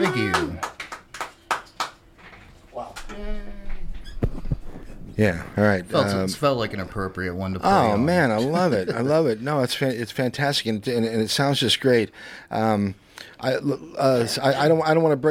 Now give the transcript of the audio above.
Thank you. Wow. Yeah. All right. It felt like an appropriate one to play Oh on. man, I love it. I love it. No, it's fantastic, and it sounds just great. I don't want to break